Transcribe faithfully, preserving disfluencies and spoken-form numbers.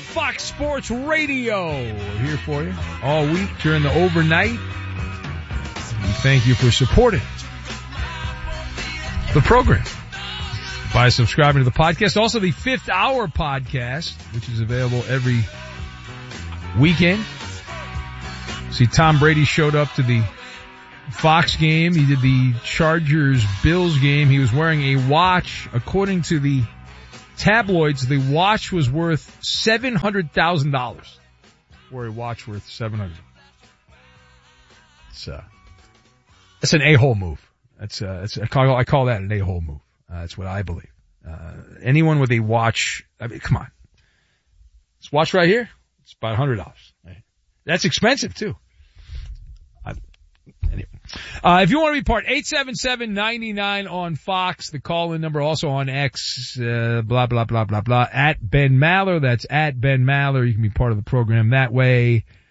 Fox Sports Radio. We're here for you all week during the overnight. We thank you for supporting the program by subscribing to the podcast. Also, the Fifth Hour podcast, which is available every weekend. See, Tom Brady showed up to the Fox game. He did the Chargers-Bills game. He was wearing a watch. According to the tabloids, the watch was worth seven hundred thousand dollars. Or a watch worth seven hundred thousand dollars. It's, uh, that's an a-hole move. That's, uh, that's, I call, I call that an a-hole move. Uh, that's what I believe. Uh, anyone with a watch, I mean, come on. This watch right here, it's about one hundred dollars. Right? That's expensive too. I, anyway. Uh, if you want to be part, eight seven seven, nine nine on Fox, the call-in number also on X, uh, blah, blah, blah, blah, blah, at Ben Maller. That's at Ben Maller. You can be part of the program that way.